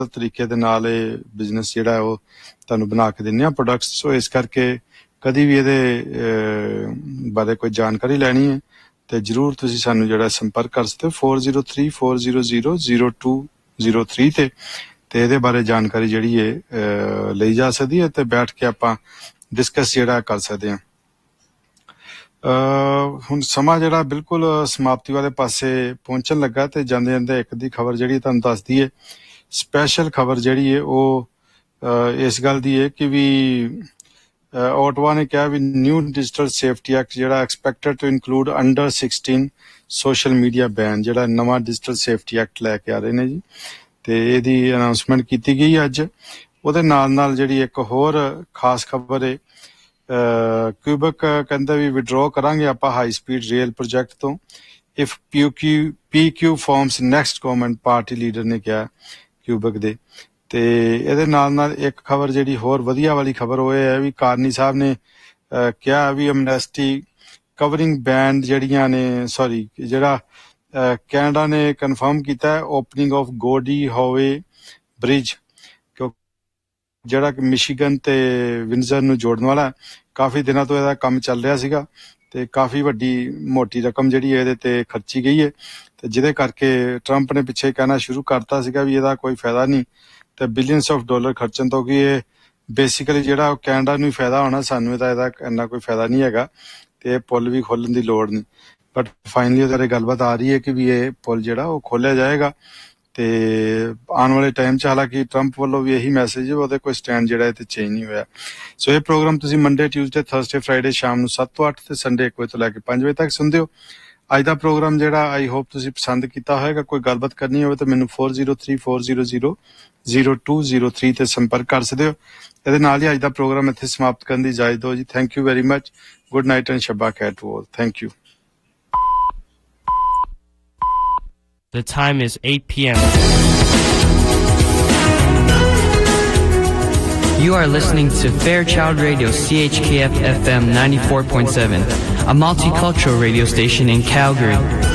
ਤਰੀਕੇ ਦੇ ਨਾਲ ਇਹ ਬਿਜ਼ਨਸ ਜਿਹੜਾ ਉਹ ਤੁਹਾਨੂੰ ਬਣਾ ਕੇ ਦਿੰਦੇ ਆ ਪ੍ਰੋਡਕਟਸ। ਸੋ ਇਸ ਕਰਕੇ ਕਦੀ ਵੀ ਇਹਦੇ ਬਾਰੇ ਕੋਈ ਜਾਣਕਾਰੀ ਲੈਣੀ ਹੈ ਤੇ ਜ਼ਰੂਰ ਤੁਸੀਂ ਸਾਨੂੰ ਜਿਹੜਾ ਸੰਪਰਕ ਕਰ ਸਕਦੇ ਹੋ 4034000203 ਤੇ ਇਹਦੇ ਬਾਰੇ ਜਾਣਕਾਰੀ ਜਿਹੜੀ ਹੈ ਲਈ ਜਾ ਸਕਦੀ ਹੈ ਤੇ ਬੈਠ ਕੇ ਆਪਾਂ ਡਿਸਕਸ ਜਿਹੜਾ ਕਰ ਸਕਦੇ ਹਾਂ। ਹੁਣ ਸਮਾਂ ਜਿਹੜਾ ਬਿਲਕੁਲ ਸਮਾਪਤੀ ਵਾਲੇ ਪਾਸੇ ਪਹੁੰਚਣ ਲੱਗਾ ਤੇ ਜਾਂਦੇ ਜਾਂਦੇ ਇੱਕ ਦੀ ਖਬਰ ਜਿਹੜੀ ਤੁਹਾਨੂੰ ਦੱਸਦੀ ਹੈ। ਸਪੈਸ਼ਲ ਖਬਰ ਜਿਹੜੀ ਹੈ ਉਹ ਇਸ ਗੱਲ ਦੀ ਹੈ ਕਿ ਵੀ ਓਟਵਾ ਨੇ ਕਿਹਾ ਵੀ ਨਿਊ ਡਿਜੀਟਲ ਸੇਫਟੀ ਐਕਟ ਜਿਹੜਾ expected to include under 16 social media ban, ਜਿਹੜਾ ਨਵਾਂ ਡਿਜੀਟਲ ਸੇਫਟੀ ਐਕਟ ਲੈ ਕੇ ਆ ਰਹੇ ਨੇ ਜੀ ਤੇ ਇਹਦੀ ਅਨਾਉਂਸਮੈਂਟ ਕੀਤੀ ਗਈ ਅੱਜ। ਉਹਦੇ ਨਾਲ ਜਿਹੜੀ ਇੱਕ ਹੋਰ ਖਾਸ ਖਬਰ ਹੈ, ਕਿਊਬਕ ਕਹਿੰਦਾ ਵੀ ਵਿਡਰੋ ਕਰਾਂਗੇ ਆਪਾਂ ਹਾਈ ਸਪੀਡ ਰੇਲ ਪ੍ਰੋਜੈਕਟ ਤੋਂ if PQ farms next government, party leader ਨੇ ਕਿਹਾ ਕਿਊਬਕ ਦੇ। ਤੇ ਇਹਦੇ ਨਾਲ ਇੱਕ ਖਬਰ ਜਿਹੜੀ ਹੋਰ ਵਧੀਆ ਵਾਲੀ ਖਬਰ ਉਹ ਇਹ ਹੈ ਵੀ ਕਾਰਨੀ ਸਾਹਿਬ ਨੇ ਕਿਹਾ ਵੀ ਐਮਨੈਸਟੀ ਕਵਰਿੰਗ ਬੈਂਡ ਜਿਹੜੀਆਂ ਨੇ ਜਿਹੜਾ ਕੈਨੇਡਾ ਨੇ ਕਨਫਰਮ ਕੀਤਾ ਹੈ ਓਪਨਿੰਗ ਆਫ ਗੋਡੀ ਹੋਵੇ ਬ੍ਰਿਜ, ਜਿਹੜਾ ਕਿ ਮਿਸ਼ੀਗਨ ਤੇ ਵਿੰਜ਼ਰ ਨੂੰ ਜੋੜਨ ਵਾਲਾ। ਕਾਫੀ ਦਿਨਾਂ ਤੋਂ ਇਹਦਾ ਕੰਮ ਚੱਲ ਰਿਹਾ ਸੀਗਾ ਤੇ ਕਾਫੀ ਵੱਡੀ ਮੋਟੀ ਰਕਮ ਜਿਹੜੀ ਇਹਦੇ ਤੇ ਖਰਚੀ ਗਈ ਹੈ ਤੇ ਜਿਹਦੇ ਕਰਕੇ ਟਰੰਪ ਨੇ ਪਿੱਛੇ ਕਹਿਣਾ ਸ਼ੁਰੂ ਕਰਤਾ ਸੀਗਾ ਵੀ ਇਹਦਾ ਕੋਈ ਫਾਇਦਾ ਨਹੀਂ ਤੇ ਬਿਲੀਅਨਸ ਆਫ ਡਾਲਰ ਖਰਚਣ ਤੋਂ ਕਿ ਇਹ ਬੇਸਿਕਲੀ ਜਿਹੜਾ ਕੈਨੇਡਾ ਨੂੰ ਹੀ ਫਾਇਦਾ ਹੋਣਾ, ਸਾਨੂੰ ਇਹਦਾ ਇੰਨਾ ਕੋਈ ਫਾਇਦਾ ਨਹੀਂ ਹੈਗਾ ਤੇ ਇਹ ਪੁੱਲ ਵੀ ਖੋਲਣ ਦੀ ਲੋੜ ਨਹੀਂ। ਬਟ ਫਾਈਨਲੀ ਉਹਦੇ ਗੱਲਬਾਤ ਆ ਰਹੀ ਹੈ ਕਿ ਵੀ ਇਹ ਪੁੱਲ ਜਿਹੜਾ ਉਹ ਖੋਲਿਆ ਜਾਏਗਾ ਤੇ ਆਉਣ ਵਾਲੇ ਟਾਈਮ 'ਚ। ਹਾਲਾਂਕਿ ਟਰੰਪ ਵੱਲੋਂ ਵੀ ਇਹੀ ਮੈਸੇਜ ਹੈ, ਉਹਦੇ ਕੋਈ ਸਟੈਂਡ ਜਿਹੜਾ ਇਹ ਤੇ ਚੇਂਜ ਨਹੀਂ ਹੋਇਆ। ਸੋ ਇਹ ਪ੍ਰੋਗਰਾਮ ਤੁਸੀਂ ਮੰਡੇ, ਟਿਊਜ਼ਡੇ, ਥਰਸਡੇ, ਫਰਾਈਡੇ ਸ਼ਾਮ ਨੂੰ 7 ਤੋਂ 8 ਤੇ ਸੰਡੇ 1 ਵਜੇ ਤੋਂ ਲੈ ਕੇ 5 ਵਜੇ ਤੱਕ ਸੁਣਦੇ ਹੋ। ਅੱਜ ਦਾ ਪ੍ਰੋਗਰਾਮ ਜਿਹੜਾ ਆਈ ਹੋਪ ਤੁਸੀਂ ਪਸੰਦ ਕੀਤਾ ਹੋਏਗਾ। ਕੋਈ ਗੱਲਬਾਤ ਕਰਨੀ ਹੋਵੇ ਤਾਂ ਮੈਨੂੰ 4034000203 ਤੇ ਸੰਪਰਕ ਕਰ ਸਕਦੇ ਹੋ। ਇਹਦੇ ਨਾਲ ਹੀ ਅੱਜ ਦਾ ਪ੍ਰੋਗਰਾਮ ਇੱਥੇ ਸਮਾਪਤ ਕਰਨ ਦੀ ਇਜਾਜ਼ਤ ਦਿਓ ਜੀ। Thank you very much. Good night and ਸ਼ੱਬਾ ਖੈਰ to all. Thank you. The time is 8 p.m. You are listening to Fairchild Radio, CHKF FM 94.7, a multicultural radio station in Calgary.